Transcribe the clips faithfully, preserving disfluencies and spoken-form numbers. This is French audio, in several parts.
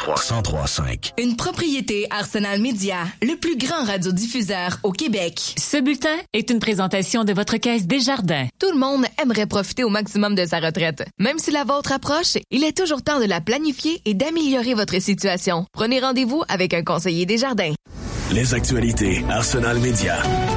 trois virgule cinq. Une propriété Arsenal Média, le plus grand radiodiffuseur au Québec. Ce bulletin est une présentation de votre Caisse Desjardins. Tout le monde aimerait profiter au maximum de sa retraite. Même si la vôtre approche, il est toujours temps de la planifier et d'améliorer votre situation. Prenez rendez-vous avec un conseiller Desjardins. Les actualités Arsenal Média.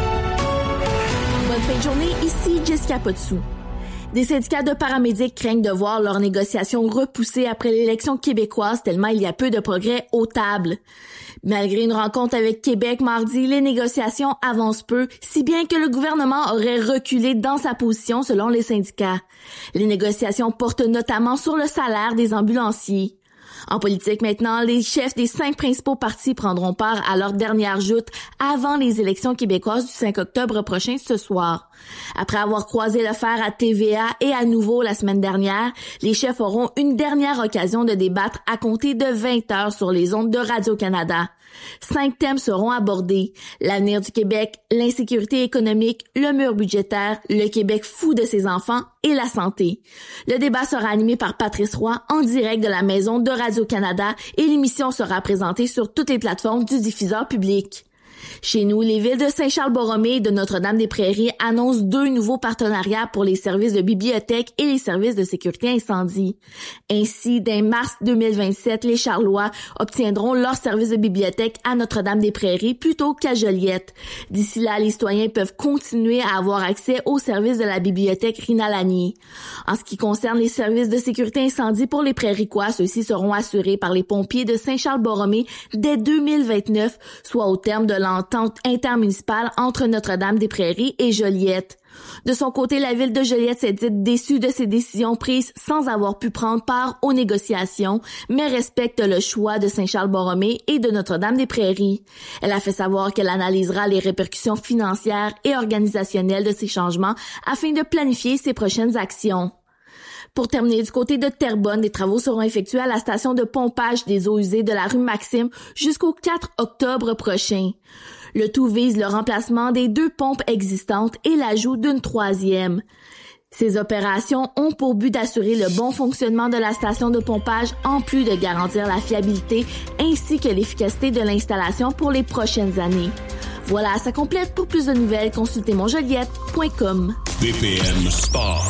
Bonne fin de journée, ici Jessica Potsou. Des syndicats de paramédics craignent de voir leurs négociations repoussées après l'élection québécoise tellement il y a peu de progrès aux tables. Malgré une rencontre avec Québec mardi, les négociations avancent peu, si bien que le gouvernement aurait reculé dans sa position selon les syndicats. Les négociations portent notamment sur le salaire des ambulanciers. En politique maintenant, les chefs des cinq principaux partis prendront part à leur dernière joute avant les élections québécoises du cinq octobre prochain ce soir. Après avoir croisé le fer à T V A et à nouveau la semaine dernière, les chefs auront une dernière occasion de débattre à compter de vingt heures sur les ondes de Radio-Canada. Cinq thèmes seront abordés: l'avenir du Québec, l'insécurité économique, le mur budgétaire, le Québec fou de ses enfants et la santé. Le débat sera animé par Patrice Roy en direct de la maison de Radio-Canada et l'émission sera présentée sur toutes les plateformes du diffuseur public. Chez nous, les villes de Saint-Charles-Borromée et de Notre-Dame-des-Prairies annoncent deux nouveaux partenariats pour les services de bibliothèque et les services de sécurité incendie. Ainsi, dès mars deux mille vingt-sept, les Charlois obtiendront leur service de bibliothèque à Notre-Dame-des-Prairies plutôt qu'à Joliette. D'ici là, les citoyens peuvent continuer à avoir accès aux services de la bibliothèque Rina-Lanier. En ce qui concerne les services de sécurité incendie pour les Prairicois, ceux-ci seront assurés par les pompiers de Saint-Charles-Borromée dès deux mille vingt-neuf, soit au terme de l'entente intermunicipale entre Notre-Dame-des-Prairies et Joliette. De son côté, la ville de Joliette s'est dite déçue de ces décisions prises sans avoir pu prendre part aux négociations, mais respecte le choix de Saint-Charles-Borromée et de Notre-Dame-des-Prairies. Elle a fait savoir qu'elle analysera les répercussions financières et organisationnelles de ces changements afin de planifier ses prochaines actions. Pour terminer, du côté de Terrebonne, des travaux seront effectués à la station de pompage des eaux usées de la rue Maxime jusqu'au quatre octobre prochain. Le tout vise le remplacement des deux pompes existantes et l'ajout d'une troisième. Ces opérations ont pour but d'assurer le bon fonctionnement de la station de pompage en plus de garantir la fiabilité ainsi que l'efficacité de l'installation pour les prochaines années. Voilà, ça complète. Pour plus de nouvelles, consultez mon joliette point com. B P M Sport.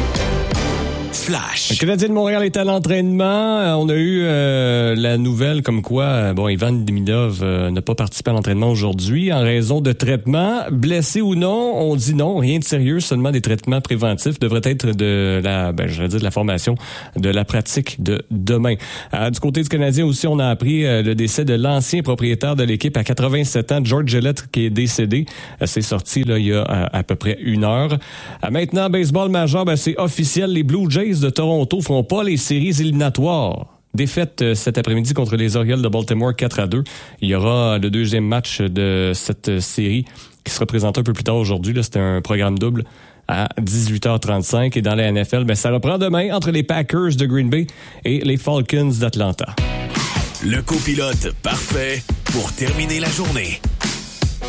Flash. Le Canadien de Montréal est à l'entraînement. On a eu euh, la nouvelle comme quoi, euh, bon, Ivan Demidov euh, n'a pas participé à l'entraînement aujourd'hui en raison de traitements. Blessé ou non, on dit non, rien de sérieux, seulement des traitements préventifs. Devrait être de la, ben, je vais dire de la formation, de la pratique de demain. Euh, du côté du Canadien aussi, on a appris euh, le décès de l'ancien propriétaire de l'équipe à quatre-vingt-sept ans, George Gillette, qui est décédé. Euh, c'est sorti là il y a euh, à peu près une heure. Euh, maintenant, baseball majeur, ben, c'est officiel, les Blue Jays de Toronto feront pas les séries éliminatoires. Défaite euh, cet après-midi contre les Orioles de Baltimore quatre à deux. Il y aura le deuxième match de cette série qui sera présenté un peu plus tard aujourd'hui. Là, c'était un programme double à dix-huit heures trente-cinq. Et dans la N F L, ben, ça reprend demain entre les Packers de Green Bay et les Falcons d'Atlanta. Le copilote parfait pour terminer la journée.